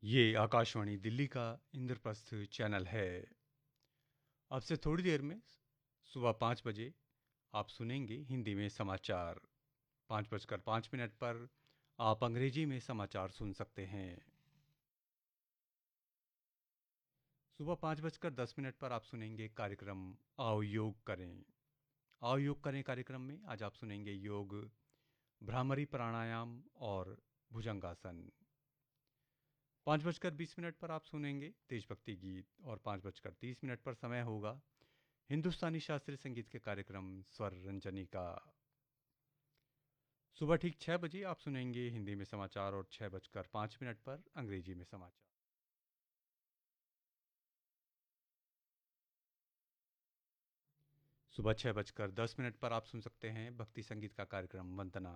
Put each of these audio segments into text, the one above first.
ये आकाशवाणी दिल्ली का इंद्रप्रस्थ चैनल है। अब से थोड़ी देर में सुबह 5 बजे आप सुनेंगे हिंदी में समाचार। 5:05 पर आप अंग्रेजी में समाचार सुन सकते हैं। सुबह 5:10 पर आप सुनेंगे कार्यक्रम आओ योग करें। आओ योग करें कार्यक्रम में आज आप सुनेंगे योग, भ्रामरी प्राणायाम और भुजंगासन। 5:20 पर आप सुनेंगे देशभक्ति गीत और 5:30 पर समय होगा हिंदुस्तानी शास्त्रीय संगीत के कार्यक्रम स्वर रंजनी का। सुबह ठीक 6 बजे आप सुनेंगे हिंदी में समाचार और 6:05 पर अंग्रेजी में समाचार। सुबह 6:10 पर आप सुन सकते हैं भक्ति संगीत का कार्यक्रम वंदना।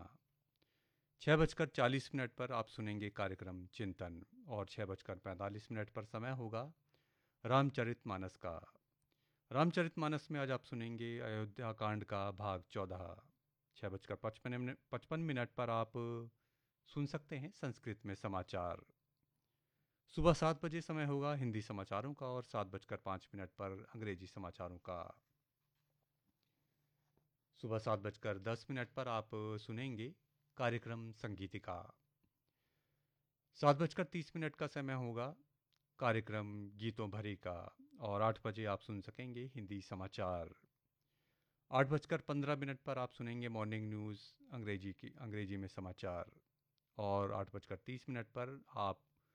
6:40 पर आप सुनेंगे कार्यक्रम चिंतन और 6:45 पर समय होगा रामचरितमानस का। रामचरितमानस में आज आप सुनेंगे अयोध्या कांड का भाग 14। 6:55 पर आप सुन सकते हैं संस्कृत में समाचार। सुबह 7 बजे समय होगा हिंदी समाचारों का और 7:05 पर अंग्रेजी समाचारों का। सुबह 7:10 पर आप सुनेंगे कार्यक्रम संगीतिका। 7:30 का समय होगा कार्यक्रम गीतों भरी का और 8 बजे आप सुन सकेंगे हिंदी समाचार। 8:15 पर आप सुनेंगे मॉर्निंग न्यूज़ अंग्रेजी में समाचार और 8:30 पर आप